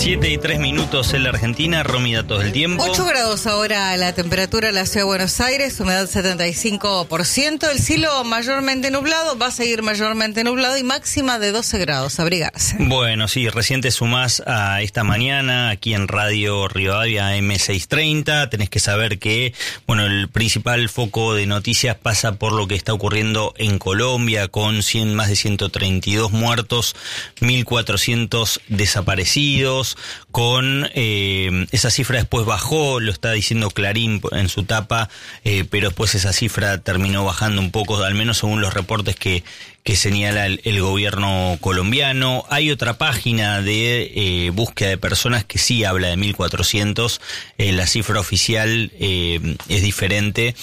7:03 en la Argentina. Romy, datos del tiempo. 8 grados ahora la temperatura en la ciudad de Buenos Aires, humedad 75%, el cielo mayormente nublado, va a seguir mayormente nublado y máxima de 12 grados, abrigarse. Bueno, sí, recién te sumás a esta mañana aquí en Radio Rivadavia M630. Tenés que saber que, bueno, el principal foco de noticias pasa por lo que está ocurriendo en Colombia, con más de 132 muertos, 1.400 desaparecidos. Con esa cifra después bajó, lo está diciendo Clarín en su tapa, pero después esa cifra terminó bajando un poco, al menos según los reportes que señala el gobierno colombiano. Hay otra página de búsqueda de personas que sí habla de 1.400, la cifra oficial es diferente.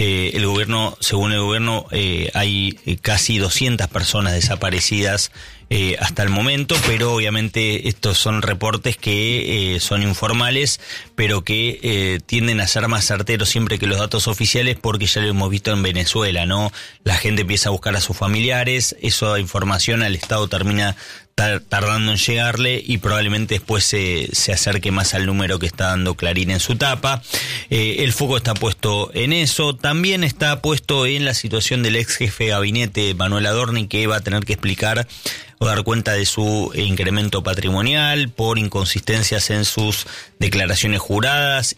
Según el gobierno, hay casi 200 personas desaparecidas hasta el momento, pero obviamente estos son reportes que son informales, pero que tienden a ser más certeros siempre que los datos oficiales, porque ya lo hemos visto en Venezuela, ¿no? La gente empieza a buscar a sus familiares, esa información al Estado termina tardando en llegarle y probablemente después se acerque más al número que está dando Clarín en su tapa. El foco está puesto en eso. También está puesto en la situación del ex jefe de gabinete, Manuel Adorni, que va a tener que explicar o dar cuenta de su incremento patrimonial por inconsistencias en sus declaraciones juradas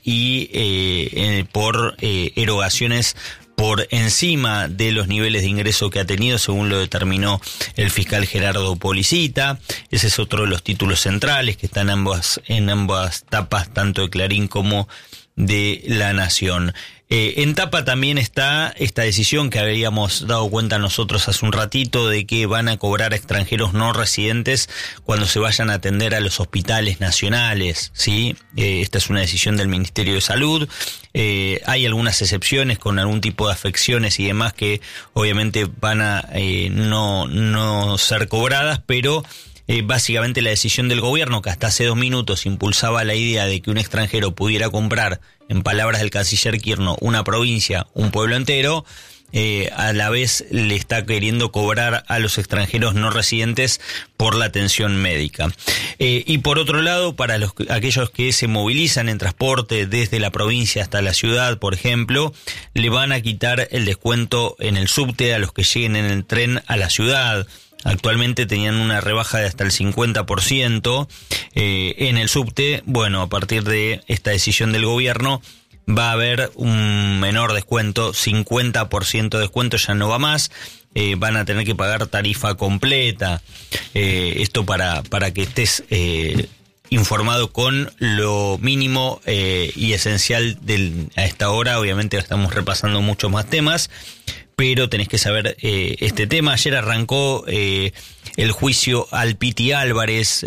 y por erogaciones por encima de los niveles de ingreso que ha tenido, según lo determinó el fiscal Gerardo Policita. Ese es otro de los títulos centrales que están en ambas tapas, tanto de Clarín como de La Nación. En tapa también está esta decisión que habíamos dado cuenta nosotros hace un ratito, de que van a cobrar a extranjeros no residentes cuando se vayan a atender a los hospitales nacionales, ¿sí? Esta es una decisión del Ministerio de Salud. Hay algunas excepciones con algún tipo de afecciones y demás que obviamente van a no ser cobradas, pero básicamente la decisión del gobierno, que hasta hace 2 minutos impulsaba la idea de que un extranjero pudiera comprar, en palabras del canciller Kirchner, una provincia, un pueblo entero, a la vez le está queriendo cobrar a los extranjeros no residentes por la atención médica. Y por otro lado, para aquellos que se movilizan en transporte desde la provincia hasta la ciudad, por ejemplo, le van a quitar el descuento en el subte a los que lleguen en el tren a la ciudad. Actualmente tenían una rebaja de hasta el 50% en el subte. Bueno, a partir de esta decisión del gobierno va a haber un menor descuento, 50% de descuento, ya no va más. Van a tener que pagar tarifa completa. Esto para que estés informado con lo mínimo y esencial a esta hora. Obviamente estamos repasando muchos más temas, pero tenés que saber este tema. Ayer arrancó el juicio al Piti Álvarez.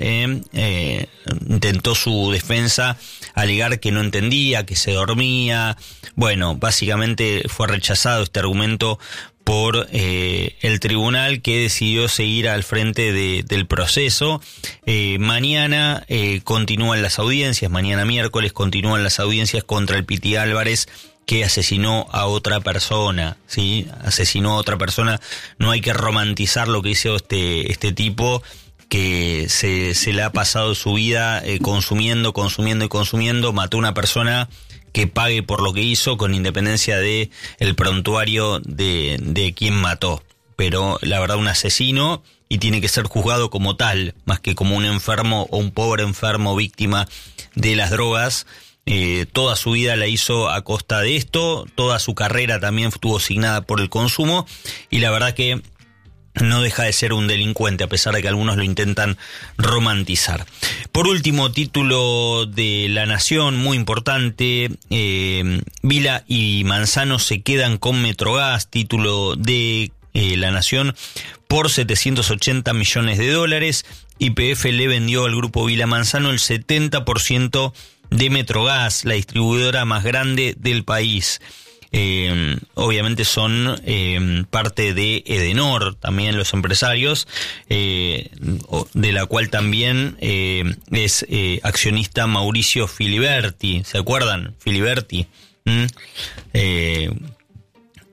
Intentó su defensa alegar que no entendía, que se dormía. Bueno, básicamente fue rechazado este argumento por el tribunal, que decidió seguir al frente del proceso. Mañana continúan las audiencias, mañana miércoles continúan las audiencias contra el Piti Álvarez, que asesinó a otra persona, ¿sí? Asesinó a otra persona. No hay que romantizar lo que hizo este tipo, que se le ha pasado su vida consumiendo. Mató a una persona que pague por lo que hizo, con independencia de el prontuario de quien mató. Pero la verdad, un asesino, y tiene que ser juzgado como tal, más que como un enfermo o un pobre enfermo víctima de las drogas. Toda su vida la hizo a costa de esto, toda su carrera también estuvo signada por el consumo, y la verdad que no deja de ser un delincuente, a pesar de que algunos lo intentan romantizar. Por último, título de La Nación, muy importante, Vila y Manzano se quedan con Metrogas, título de La Nación, por $780 millones. YPF le vendió al grupo Vila Manzano el 70% de Metrogas, la distribuidora más grande del país. Obviamente son parte de Edenor, también los empresarios, de la cual también es accionista Mauricio Filiberti. ¿Se acuerdan? Filiberti.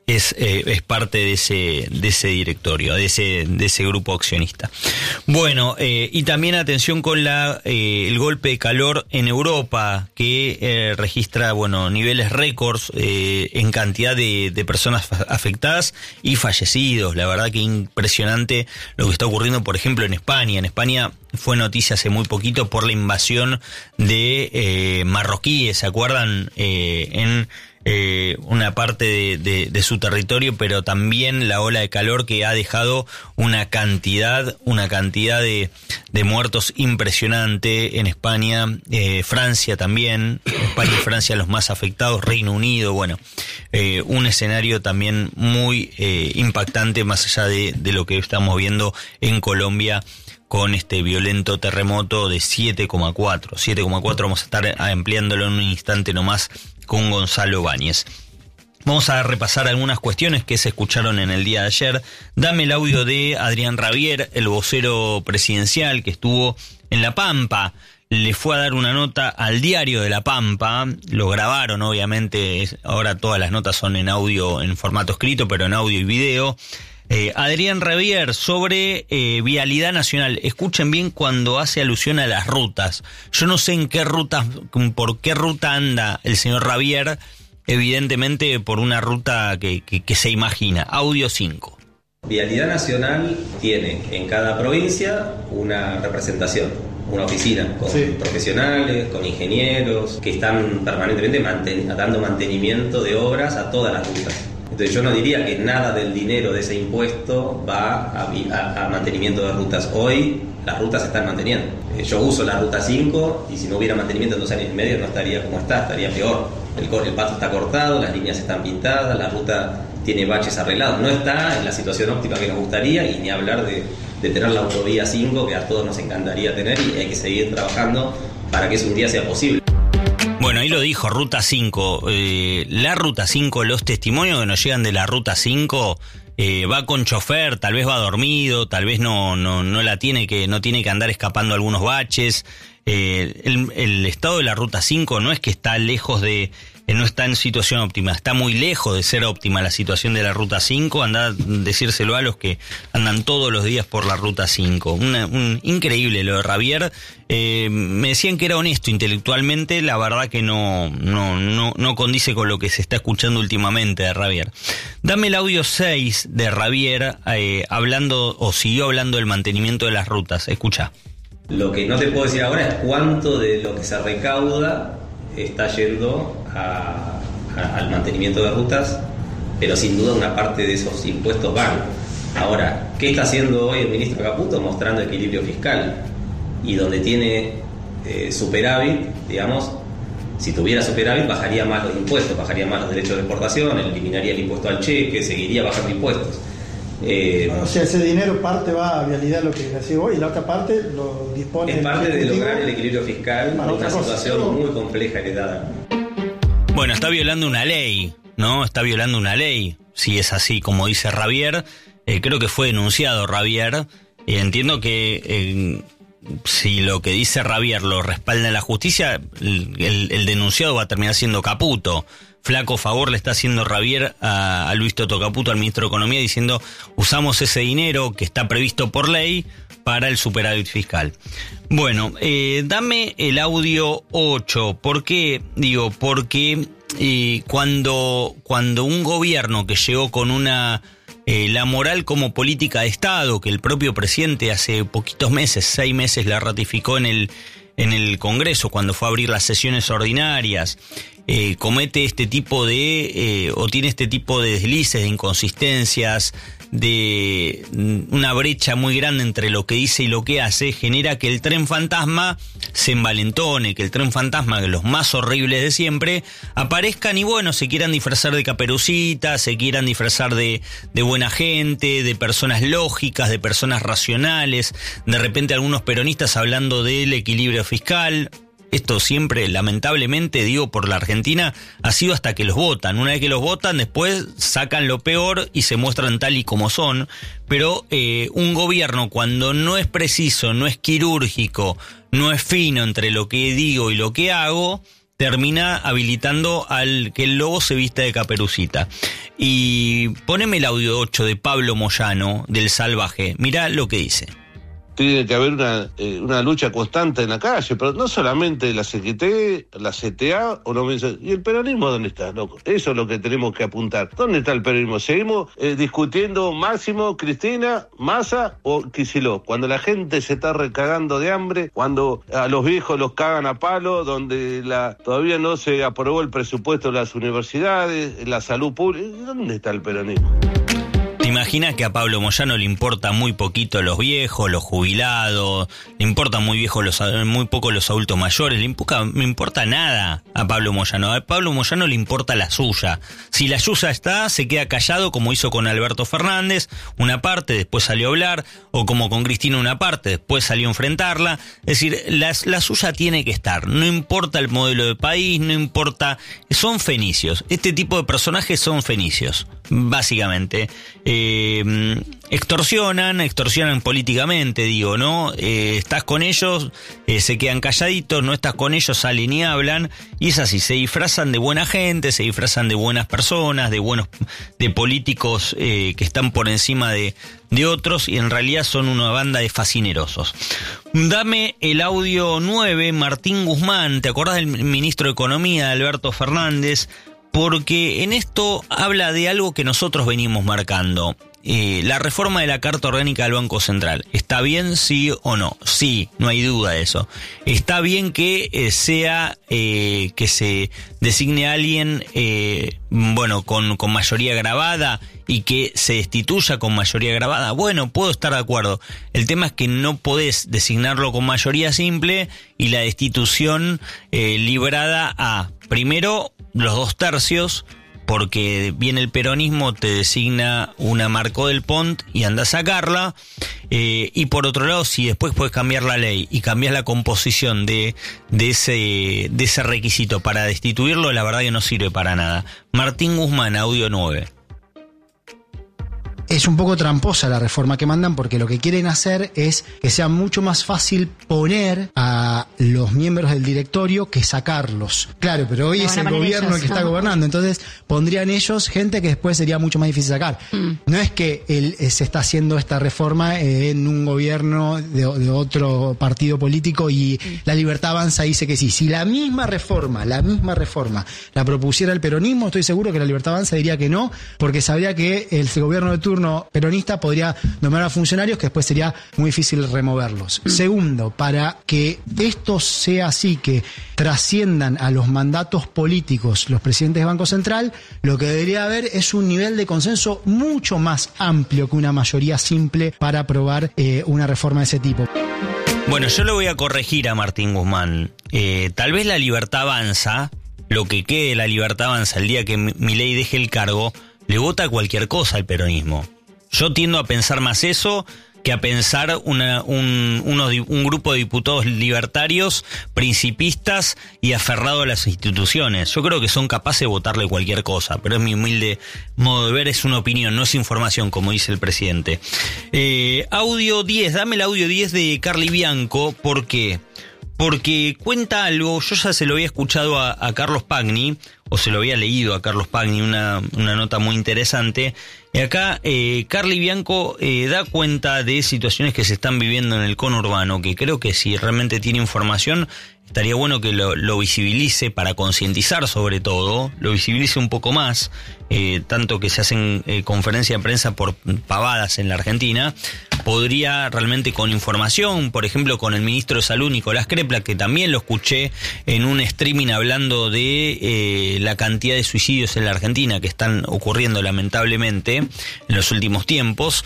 es parte de ese directorio, de ese grupo accionista. Bueno, y también atención con el golpe de calor en Europa, que registra, niveles récords en cantidad de personas afectadas y fallecidos. La verdad que impresionante lo que está ocurriendo, por ejemplo, en España. En España fue noticia hace muy poquito por la invasión de marroquíes, ¿se acuerdan? En una parte de su territorio, pero también la ola de calor que ha dejado una cantidad de muertos impresionante en España, Francia también, España y Francia los más afectados, Reino Unido, un escenario también muy impactante, más allá de lo que estamos viendo en Colombia con este violento terremoto de 7,4. 7,4 vamos a estar ampliándolo en un instante nomás con Gonzalo Báñez. Vamos a repasar algunas cuestiones que se escucharon en el día de ayer. Dame el audio de Adrián Rabier, el vocero presidencial que estuvo en La Pampa. Le fue a dar una nota al Diario de La Pampa, lo grabaron obviamente, ahora todas las notas son en audio, en formato escrito, pero en audio y video. Adrián Rabier sobre vialidad nacional. Escuchen bien cuando hace alusión a las rutas. Yo no sé por qué ruta anda el señor Rabier, evidentemente por una ruta que se imagina. Audio 5. Vialidad nacional tiene en cada provincia una representación, una oficina con profesionales, con ingenieros que están permanentemente dando mantenimiento de obras a todas las rutas. Entonces yo no diría que nada del dinero de ese impuesto va a mantenimiento de rutas. Hoy las rutas se están manteniendo. Yo uso la ruta 5 y si no hubiera mantenimiento en 2 años y medio no estaría como está, estaría peor. El pasto está cortado, las líneas están pintadas, la ruta tiene baches arreglados. No está en la situación óptima que nos gustaría y ni hablar de tener la autovía 5 que a todos nos encantaría tener y hay que seguir trabajando para que eso un día sea posible. Bueno, ahí lo dijo, Ruta 5. La Ruta 5, los testimonios que nos llegan de la Ruta 5, va con chofer, tal vez va dormido, tal vez no tiene que andar escapando algunos baches. El estado de la Ruta 5 no es que está lejos no está en situación óptima, está muy lejos de ser óptima la situación de la Ruta 5, anda a decírselo a los que andan todos los días por la Ruta 5. Increíble lo de Rabier. Me decían que era honesto intelectualmente, la verdad que no condice con lo que se está escuchando últimamente de Rabier. Dame el audio 6 de Rabier siguió hablando del mantenimiento de las rutas. Escucha. Lo que no te puedo decir ahora es cuánto de lo que se recauda está yendo al mantenimiento de rutas, pero sin duda una parte de esos impuestos van. Ahora, ¿qué está haciendo hoy el ministro Caputo? Mostrando equilibrio fiscal. Y donde tiene superávit, digamos, si tuviera superávit bajaría más los impuestos, bajaría más los derechos de exportación, eliminaría el impuesto al cheque, seguiría bajando impuestos. O sea, ese dinero parte va a vialidad, lo que decía hoy, y la otra parte lo dispone. Es parte de lograr el equilibrio fiscal en una situación muy compleja heredada. Bueno, está violando una ley, ¿no? Está violando una ley, si es así como dice Rabier. Creo que fue denunciado Rabier. Entiendo que si lo que dice Rabier lo respalda la justicia, el denunciado va a terminar siendo Caputo. Flaco favor le está haciendo Rabier a Luis Toto Caputo, al ministro de Economía, diciendo usamos ese dinero que está previsto por ley para el superávit fiscal. Bueno, dame el audio 8. ¿Por qué? Digo, porque cuando un gobierno que llegó con la moral como política de Estado, que el propio presidente hace poquitos meses, 6 meses, la ratificó en el Congreso cuando fue a abrir las sesiones ordinarias, comete este tipo o tiene este tipo de deslices, de inconsistencias, de una brecha muy grande entre lo que dice y lo que hace, genera que el tren fantasma se envalentone, que el tren fantasma, que los más horribles de siempre, aparezcan y se quieran disfrazar de Caperucita, se quieran disfrazar de buena gente, de personas lógicas, de personas racionales, de repente algunos peronistas hablando del equilibrio fiscal. Esto siempre, lamentablemente, digo, por la Argentina, ha sido hasta que los votan. Una vez que los votan, después sacan lo peor y se muestran tal y como son. Pero un gobierno, cuando no es preciso, no es quirúrgico, no es fino entre lo que digo y lo que hago, termina habilitando al que el lobo se vista de Caperucita. Y poneme el audio 8 de Pablo Moyano, del Salvaje. Mirá lo que dice. Tiene que haber una lucha constante en la calle, pero no solamente la CGT, la CTA o los... ¿Y el peronismo dónde está, loco? Eso es lo que tenemos que apuntar. ¿Dónde está el peronismo? Seguimos discutiendo Máximo, Cristina, Massa o Kicillof. Cuando la gente se está recagando de hambre, cuando a los viejos los cagan a palo, donde todavía no se aprobó el presupuesto de las universidades, la salud pública. ¿Dónde está el peronismo? ¿Te imaginas que a Pablo Moyano le importa muy poquito los viejos, los jubilados, le importa muy poco los adultos mayores, le importa nada a Pablo Moyano? A Pablo Moyano le importa la suya. Si la suya está, se queda callado, como hizo con Alberto Fernández, una parte, después salió a hablar, o como con Cristina una parte, después salió a enfrentarla. Es decir, la suya tiene que estar, no importa el modelo de país, no importa, son fenicios. Este tipo de personajes son fenicios, básicamente. Extorsionan políticamente, digo, ¿no? Estás con ellos, se quedan calladitos, no estás con ellos, salen y hablan, y es así, se disfrazan de buena gente, se disfrazan de buenas personas, de políticos que están por encima de otros, y en realidad son una banda de fascinerosos. Dame el audio 9, Martín Guzmán, ¿te acordás del ministro de Economía, Alberto Fernández? Porque en esto habla de algo que nosotros venimos marcando. La reforma de la Carta Orgánica del Banco Central. ¿Está bien, sí o no? Sí, no hay duda de eso. ¿Está bien que que se designe a alguien con mayoría agravada y que se destituya con mayoría agravada? Bueno, puedo estar de acuerdo. El tema es que no podés designarlo con mayoría simple y la destitución librada a, primero, los 2/3, porque viene el peronismo, te designa una Marco del Pont y anda a sacarla, y por otro lado, si después puedes cambiar la ley y cambias la composición de ese requisito para destituirlo, la verdad que no sirve para nada. Martín Guzmán, audio 9. Es un poco tramposa la reforma que mandan, porque lo que quieren hacer es que sea mucho más fácil poner a los miembros del directorio que sacarlos. Claro, pero hoy es el gobierno el que está gobernando, entonces pondrían ellos gente que después sería mucho más difícil sacar. No es que se está haciendo esta reforma en un gobierno de otro partido político y La Libertad Avanza dice que sí. Si la misma reforma la propusiera el peronismo, estoy seguro que La Libertad Avanza diría que no, porque sabría que el gobierno de turno peronista podría nombrar a funcionarios que después sería muy difícil removerlos. Segundo, para que esto sea así, que trasciendan a los mandatos políticos los presidentes del Banco Central, lo que debería haber es un nivel de consenso mucho más amplio que una mayoría simple para aprobar una reforma de ese tipo. Bueno, yo le voy a corregir a Martín Guzmán. Tal vez La Libertad Avanza, lo que quede de La Libertad Avanza el día que Milei deje el cargo, le vota cualquier cosa al peronismo. Yo tiendo a pensar más eso que a pensar un grupo de diputados libertarios, principistas y aferrados a las instituciones. Yo creo que son capaces de votarle cualquier cosa, pero es mi humilde modo de ver, es una opinión, no es información, como dice el presidente. Audio 10, dame el audio 10 de Carly Bianco. ¿Por qué? Porque cuenta algo, yo ya se lo había escuchado a Carlos Pagni, o se lo había leído a Carlos Pagni, una nota muy interesante. Y acá Carly Bianco da cuenta de situaciones que se están viviendo en el conurbano, que creo que si realmente tiene información, estaría bueno que lo visibilice para concientizar, sobre todo, lo visibilice un poco más, tanto que se hacen conferencias de prensa por pavadas en la Argentina. Podría realmente con información, por ejemplo con el ministro de Salud Nicolás Crepla, que también lo escuché en un streaming hablando de la cantidad de suicidios en la Argentina que están ocurriendo lamentablemente en los últimos tiempos.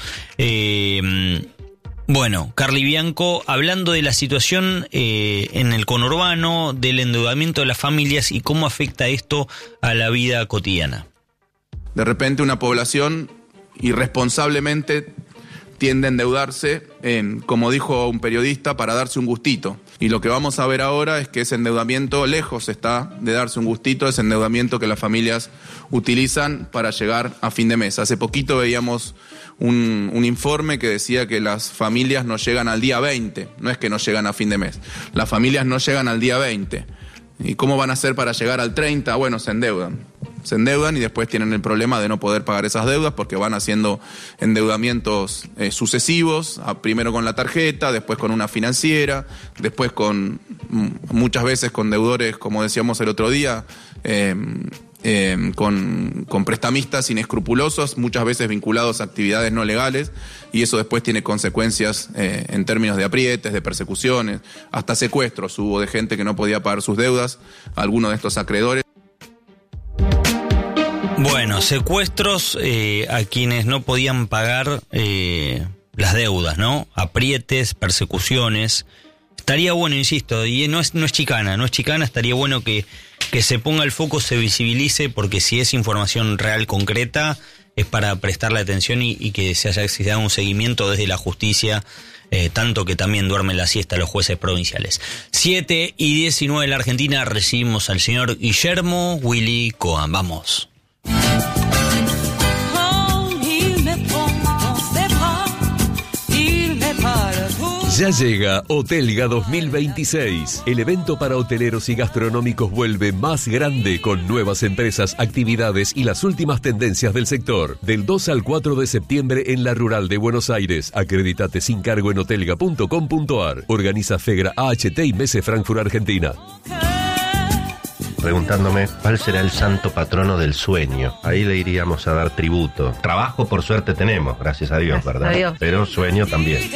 Bueno, Carly Bianco hablando de la situación en el conurbano, del endeudamiento de las familias y cómo afecta esto a la vida cotidiana. De repente una población irresponsablemente tiende a endeudarse, como dijo un periodista, para darse un gustito. Y lo que vamos a ver ahora es que ese endeudamiento lejos está de darse un gustito, ese endeudamiento que las familias utilizan para llegar a fin de mes. Hace poquito veíamos un informe que decía que las familias no llegan al día 20, no es que no llegan a fin de mes, las familias no llegan al día 20 ¿Y cómo van a hacer para llegar al 30? Bueno, se endeudan y después tienen el problema de no poder pagar esas deudas porque van haciendo endeudamientos sucesivos, primero con la tarjeta, después con una financiera, después muchas veces con deudores, como decíamos el otro día, con prestamistas inescrupulosos, muchas veces vinculados a actividades no legales, y eso después tiene consecuencias en términos de aprietes, de persecuciones, hasta secuestros hubo de gente que no podía pagar sus deudas, algunos de estos acreedores. Bueno, secuestros a quienes no podían pagar las deudas, ¿no? Aprietes, persecuciones. Estaría bueno, insisto, y no es chicana, estaría bueno que se ponga el foco, se visibilice, porque si es información real, concreta, es para prestarle atención y que se haga un seguimiento desde la justicia, tanto que también duermen la siesta los jueces provinciales. 7:19 en la Argentina, recibimos al señor Guillermo Willy Cohen. Vamos. Ya llega Hotelga 2026. El evento para hoteleros y gastronómicos vuelve más grande con nuevas empresas, actividades y las últimas tendencias del sector. Del 2 al 4 de septiembre en la Rural de Buenos Aires. Acredítate sin cargo en hotelga.com.ar. Organiza Fegra AHT y Messe Frankfurt, Argentina. Preguntándome cuál será el santo patrono del sueño. Ahí le iríamos a dar tributo. Trabajo por suerte tenemos, gracias a Dios, ¿verdad? Adiós. Pero sueño también.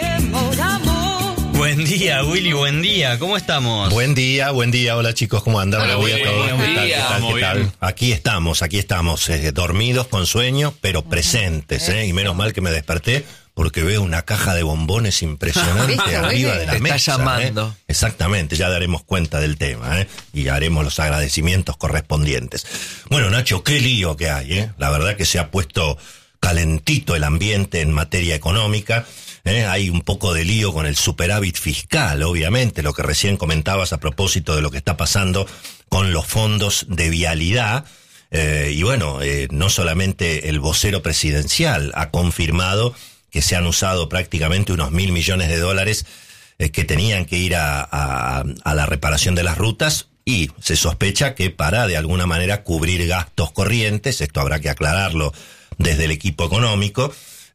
Buen día, Willy, buen día. ¿Cómo estamos? Buen día. Hola, chicos, ¿cómo andan? Hola, Buen día a todos. ¿Qué tal? Aquí estamos, dormidos con sueño, pero presentes, Y menos mal que me desperté porque veo una caja de bombones impresionante arriba de la mesa. Está llamando. Exactamente, ya daremos cuenta del tema, y haremos los agradecimientos correspondientes. Bueno, Nacho, qué lío que hay, La verdad que se ha puesto calentito el ambiente en materia económica. Hay un poco de lío con el superávit fiscal, obviamente, lo que recién comentabas a propósito de lo que está pasando con los fondos de vialidad. Y bueno, no solamente el vocero presidencial ha confirmado que se han usado prácticamente unos $1.000 millones que tenían que ir a la reparación de las rutas, y se sospecha que para de alguna manera cubrir gastos corrientes, esto habrá que aclararlo desde el equipo económico,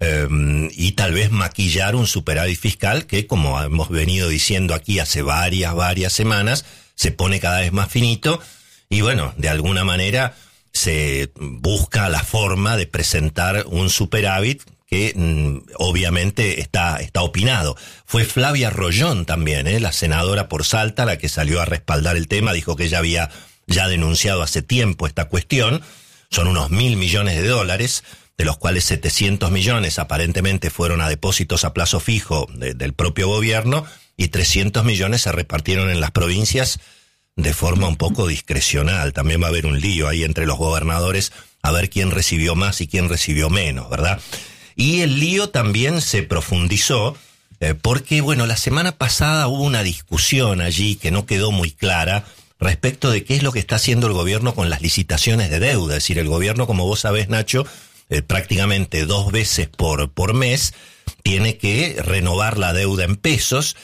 y tal vez maquillar un superávit fiscal que, como hemos venido diciendo aquí hace varias semanas, se pone cada vez más finito, y bueno, de alguna manera se busca la forma de presentar un superávit que obviamente está opinado. Fue Flavia Rollón también, la senadora por Salta, la que salió a respaldar el tema, dijo que ella había ya denunciado hace tiempo esta cuestión. Son unos $1.000 millones, de los cuales 700 millones aparentemente fueron a depósitos a plazo fijo del propio gobierno, y 300 millones se repartieron en las provincias de forma un poco discrecional. También va a haber un lío ahí entre los gobernadores a ver quién recibió más y quién recibió menos, ¿verdad? Y el lío también se profundizó porque, bueno, la semana pasada hubo una discusión allí que no quedó muy clara respecto de qué es lo que está haciendo el gobierno con las licitaciones de deuda. Es decir, el gobierno, como vos sabés, Nacho, prácticamente 2 veces por mes tiene que renovar la deuda en pesos,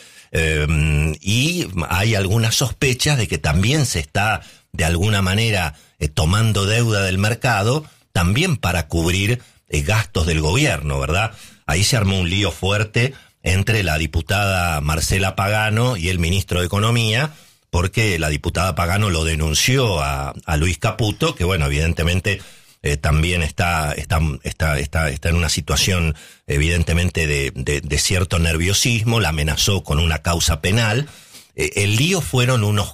y hay algunas sospechas de que también se está de alguna manera tomando deuda del mercado también para cubrir gastos del gobierno, ¿verdad? Ahí se armó un lío fuerte entre la diputada Marcela Pagano y el ministro de Economía, porque la diputada Pagano lo denunció a Luis Caputo, que bueno, evidentemente también está en una situación evidentemente de cierto nerviosismo, la amenazó con una causa penal. El lío fueron unos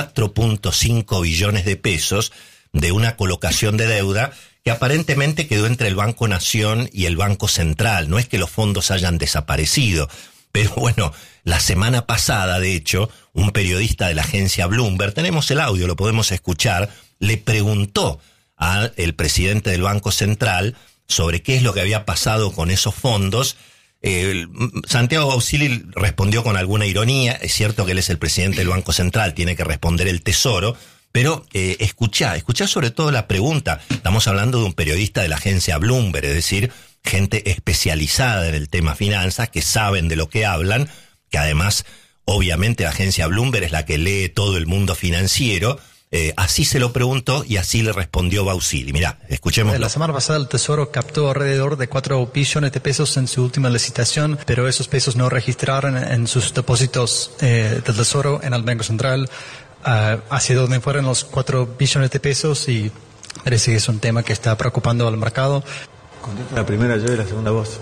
4.5 billones de pesos de una colocación de deuda que aparentemente quedó entre el Banco Nación y el Banco Central. No es que los fondos hayan desaparecido, pero bueno, la semana pasada, de hecho, un periodista de la agencia Bloomberg, tenemos el audio, lo podemos escuchar, le preguntó al presidente del Banco Central sobre qué es lo que había pasado con esos fondos. Santiago Bausili respondió con alguna ironía. Es cierto que él es el presidente del Banco Central, tiene que responder el Tesoro, pero escuchá sobre todo la pregunta. Estamos hablando de un periodista de la agencia Bloomberg, es decir, gente especializada en el tema finanzas, que saben de lo que hablan, que además obviamente la agencia Bloomberg es la que lee todo el mundo financiero. Así se lo preguntó y así le respondió Bausili. Mirá, escuchemos. La semana pasada el Tesoro captó alrededor de 4 billones de pesos en su última licitación, pero esos pesos no registraron en sus depósitos del Tesoro en el Banco Central. Hacia dónde fueron los 4 billones de pesos, y parece que es un tema que está preocupando al mercado. Contesto la primera yo y la segunda vos.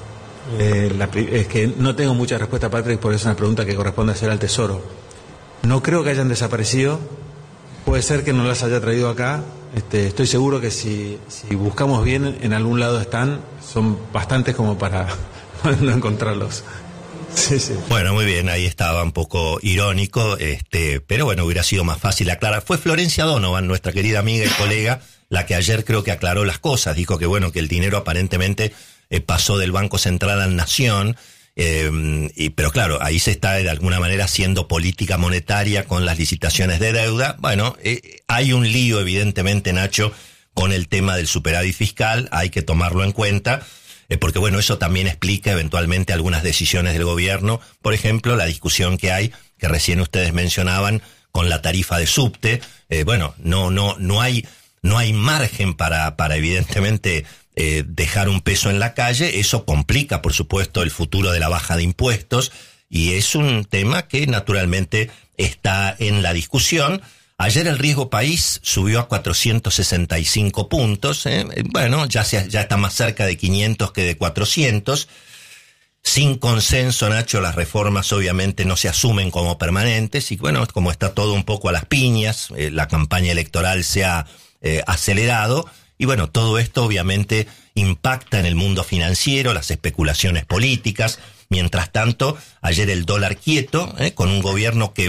Es que no tengo mucha respuesta, Patrick, porque es una pregunta que corresponde hacer al Tesoro. No creo que hayan desaparecido. Puede ser que no las haya traído acá. Estoy seguro que si buscamos bien, en algún lado están. Son bastantes como para no encontrarlos. Sí, sí. Bueno, muy bien, ahí estaba un poco irónico, pero bueno, hubiera sido más fácil aclarar. Fue Florencia Donovan, nuestra querida amiga y colega, la que ayer creo que aclaró las cosas. Dijo que bueno, que el dinero aparentemente pasó del Banco Central al Nación. Pero claro, ahí se está de alguna manera haciendo política monetaria con las licitaciones de deuda. Bueno, hay un lío evidentemente, Nacho, con el tema del superávit fiscal, hay que tomarlo en cuenta, porque bueno, eso también explica eventualmente algunas decisiones del gobierno. Por ejemplo, la discusión que hay, que recién ustedes mencionaban, con la tarifa de subte. Bueno, no hay margen para evidentemente dejar un peso en la calle. Eso complica, por supuesto, el futuro de la baja de impuestos, y es un tema que naturalmente está en la discusión. Ayer el riesgo país subió a 465 puntos, bueno, ya está más cerca de 500 que de 400. Sin consenso, Nacho, las reformas obviamente no se asumen como permanentes, y bueno, como está todo un poco a las piñas, la campaña electoral se ha acelerado. Y bueno, todo esto obviamente impacta en el mundo financiero, las especulaciones políticas. Mientras tanto, ayer el dólar quieto, con un gobierno que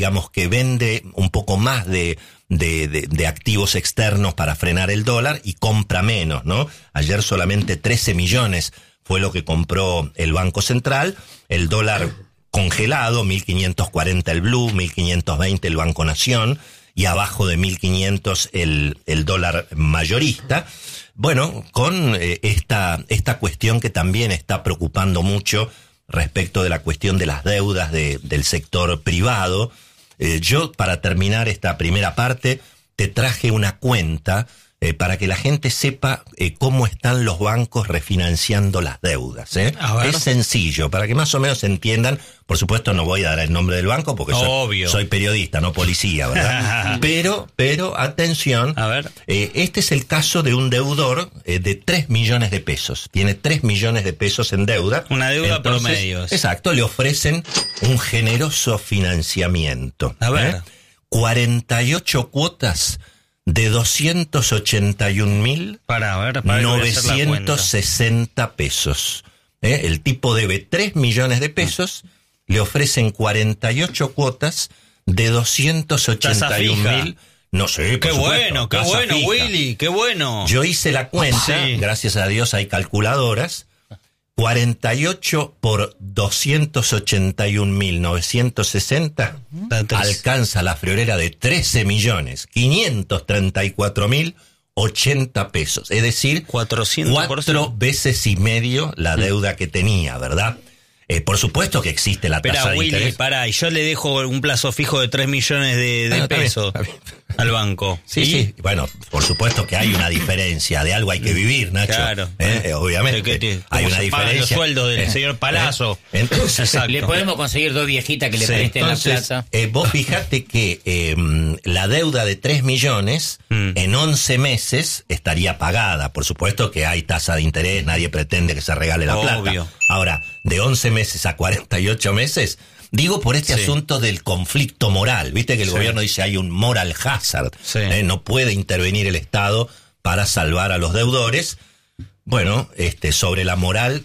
vende un poco más de activos externos para frenar el dólar y compra menos, ¿no? Ayer solamente 13 millones fue lo que compró el Banco Central. El dólar congelado, 1.540 el Blue, 1.520 el Banco Nación, y abajo de 1.500 el dólar mayorista. Bueno, con esta cuestión que también está preocupando mucho respecto de la cuestión de las deudas del sector privado. Yo, para terminar esta primera parte, te traje una cuenta para que la gente sepa cómo están los bancos refinanciando las deudas. Es sencillo, para que más o menos entiendan. Por supuesto no voy a dar el nombre del banco porque soy periodista, no policía, ¿verdad? pero atención, a ver. Este es el caso de un deudor de 3 millones de pesos. Tiene 3 millones de pesos en deuda. Una deuda promedio. Exacto, le ofrecen un generoso financiamiento. A ver. 48 cuotas de 281.960 pesos. El tipo debe 3 millones de pesos, le ofrecen 48 cuotas de 281.000. No sé, qué bueno, Willy, qué bueno. Yo hice la cuenta, gracias a Dios hay calculadoras. 48 por 281.960 alcanza la friolera de 13.534.080 pesos. Es decir, 4 veces y medio la deuda que tenía, ¿verdad? Por supuesto que existe la tasa de interés. Pará, y yo le dejo un plazo fijo de 3 millones de pesos al banco. Sí. Bueno, por supuesto que hay una diferencia. De algo hay que vivir, Nacho. Claro. Obviamente. Hay una diferencia. Los sueldos del señor Palazzo. Entonces, le podemos conseguir 2 viejitas que le presten la plaza. Vos fijate que la deuda de 3 millones en 11 meses estaría pagada. Por supuesto que hay tasa de interés, nadie pretende que se regale la plata. Ahora, de 11 meses a 48 meses, digo por este asunto del conflicto moral. Viste que el gobierno dice hay un moral hazard. No puede intervenir el Estado para salvar a los deudores. Bueno, sobre la moral,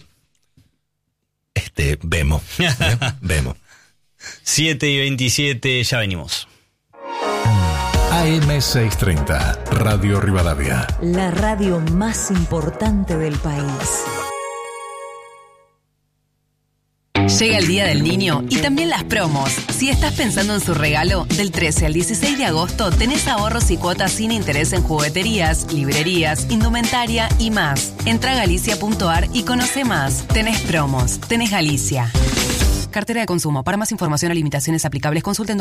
vemos. Vemos. 7:27, ya venimos. AM630, Radio Rivadavia. La radio más importante del país. Llega el Día del Niño y también las promos. Si estás pensando en su regalo, del 13 al 16 de agosto tenés ahorros y cuotas sin interés en jugueterías, librerías, indumentaria y más. Entra a galicia.ar y conoce más. Tenés promos, tenés Galicia. Cartera de consumo. Para más información o limitaciones aplicables, consulten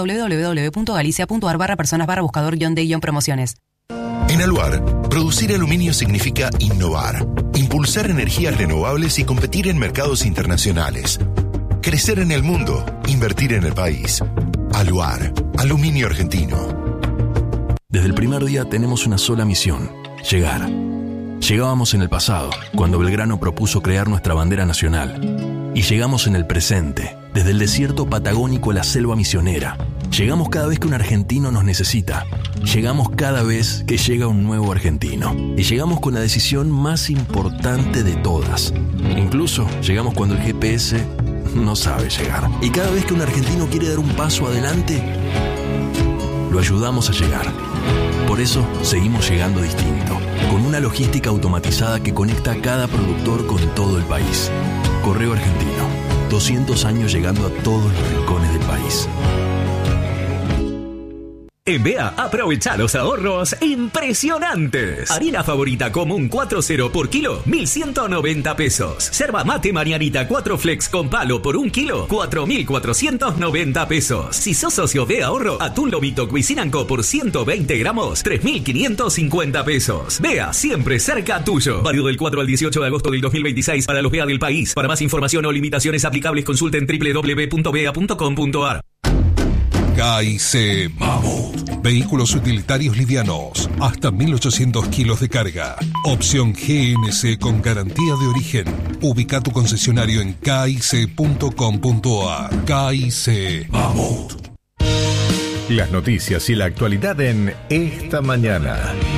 www.galicia.ar/personas/buscador-de-promociones. En Aluar, producir aluminio significa innovar, impulsar energías renovables y competir en mercados internacionales. Crecer en el mundo, invertir en el país. Aluar, aluminio argentino. Desde el primer día tenemos una sola misión: llegar. Llegábamos en el pasado, cuando Belgrano propuso crear nuestra bandera nacional. Y llegamos en el presente, desde el desierto patagónico a la selva misionera. Llegamos cada vez que un argentino nos necesita. Llegamos cada vez que llega un nuevo argentino. Y llegamos con la decisión más importante de todas. Incluso llegamos cuando el GPS no sabe llegar. Y cada vez que un argentino quiere dar un paso adelante, lo ayudamos a llegar. Por eso seguimos llegando distinto, con una logística automatizada que conecta a cada productor con todo el país. Correo Argentino, 200 años llegando a todos los rincones del país. En BEA, aprovecha los ahorros impresionantes. Harina favorita común 4.0 por kilo, 1.190 pesos. Yerba mate Marianita 4 Flex con palo por 1 kilo, 4.490 pesos. Si sos socio de ahorro, atún lomito Cuisinanco por 120 gramos, 3.550 pesos. BEA, siempre cerca tuyo. Válido del 4 al 18 de agosto del 2026 para los BEA del país. Para más información o limitaciones aplicables, consulten www.bea.com.ar. KIC Mamut. Vehículos utilitarios livianos, hasta 1.800 kilos de carga. Opción GNC con garantía de origen. Ubica tu concesionario en kic.com.ar. KIC Mamut. Las noticias y la actualidad en Esta Mañana.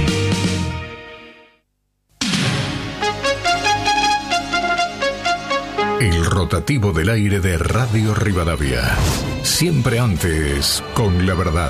El rotativo del aire de Radio Rivadavia. Siempre antes, con la verdad.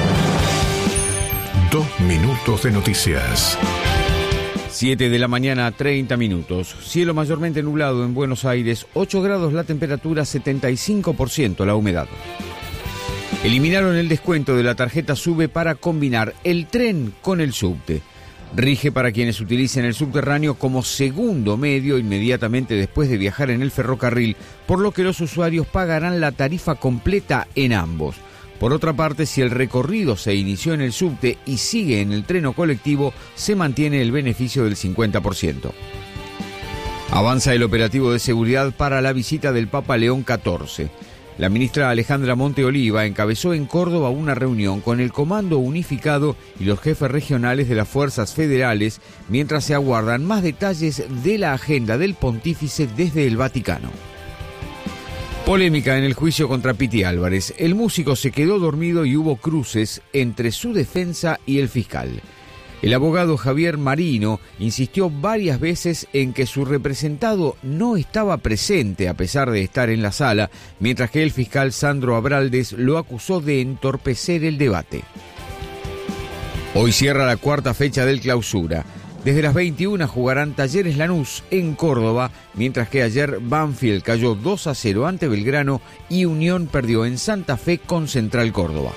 2 minutos de noticias. 7 de la mañana, 30 minutos. Cielo mayormente nublado en Buenos Aires, 8 grados la temperatura, 75% la humedad. Eliminaron el descuento de la tarjeta SUBE para combinar el tren con el subte. Rige para quienes utilicen el subterráneo como segundo medio inmediatamente después de viajar en el ferrocarril, por lo que los usuarios pagarán la tarifa completa en ambos. Por otra parte, si el recorrido se inició en el subte y sigue en el tren o colectivo, se mantiene el beneficio del 50%. Avanza el operativo de seguridad para la visita del Papa León XIV. La ministra Alejandra Monteoliva encabezó en Córdoba una reunión con el Comando Unificado y los jefes regionales de las fuerzas federales, mientras se aguardan más detalles de la agenda del pontífice desde el Vaticano. Polémica en el juicio contra Piti Álvarez. El músico se quedó dormido y hubo cruces entre su defensa y el fiscal. El abogado Javier Marino insistió varias veces en que su representado no estaba presente a pesar de estar en la sala, mientras que el fiscal Sandro Abraldes lo acusó de entorpecer el debate. Hoy cierra la cuarta fecha del Clausura. Desde las 21 jugarán Talleres Lanús en Córdoba, mientras que ayer Banfield cayó 2-0 ante Belgrano y Unión perdió en Santa Fe con Central Córdoba.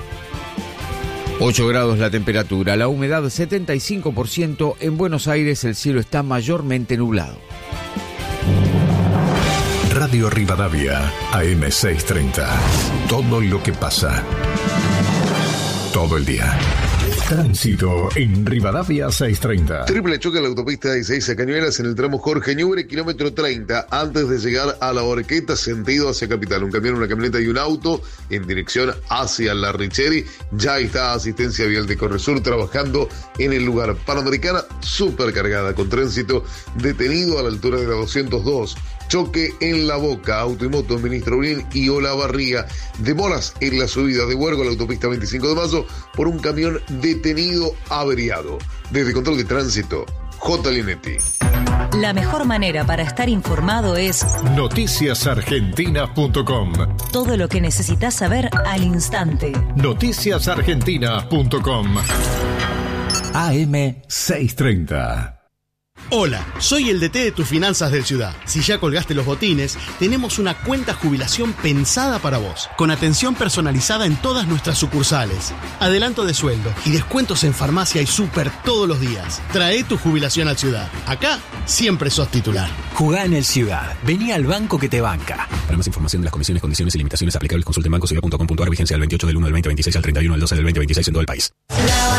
8 grados la temperatura, la humedad 75%, en Buenos Aires el cielo está mayormente nublado. Radio Rivadavia, AM 630. Todo lo que pasa. Todo el día. Tránsito en Rivadavia 630. Triple choque en la autopista 16 a Cañuelas en el tramo Jorge Ñubre, kilómetro 30, antes de llegar a La Horqueta, sentido hacia Capital. Un camión, una camioneta y un auto en dirección hacia La Richeri. Ya está asistencia vial de Corresur trabajando en el lugar. Panamericana supercargada con tránsito detenido a la altura de la 202. Choque en La Boca, auto y moto en Ministro Urín y Olavarría. Demoras en la subida de Huergo a la autopista 25 de Mayo por un camión detenido averiado. Desde Control de Tránsito, J. Linetti. La mejor manera para estar informado es noticiasargentina.com. Todo lo que necesitas saber al instante. Noticiasargentina.com. AM 630. Hola, soy el DT de tus finanzas del Ciudad. Si ya colgaste los botines, tenemos una cuenta jubilación pensada para vos, con atención personalizada en todas nuestras sucursales, adelanto de sueldo y descuentos en farmacia y súper todos los días. Trae tu jubilación al Ciudad. Acá siempre sos titular. Jugá en el Ciudad. Vení al banco que te banca. Para más información de las comisiones, condiciones y limitaciones aplicables, consulte en bancociudad.com.ar. Vigencia del 28 del 1 del 2026 al 31 del 12 del 2026 en todo el país.